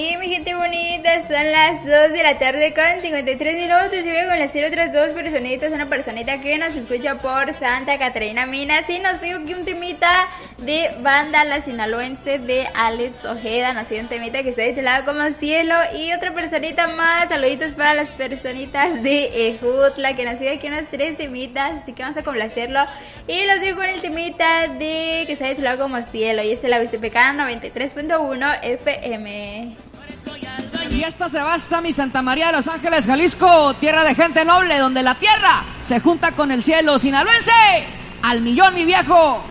Y mi gente bonita, son las 2 de la tarde con 53 minutos y voy con las otras dos personitas. Una personita que nos escucha por Santa Catarina, Minas, y nos pidió que un temita de banda La Sinaloense de Alex Ojeda. Nos pide un temita que está titulado como Cielo. Y otra personita más, saluditos para las personitas de Ejutla, que nos pide aquí unas 3 temitas, así que vamos a complacerlo. Y los digo con el temita de que está titulado como Cielo, y es el Avistepecán 93.1 FM. Y esta se va hasta mi Santa María de los Ángeles, Jalisco, tierra de gente noble, donde la tierra se junta con el cielo. Sinaloense, al millón, mi viejo.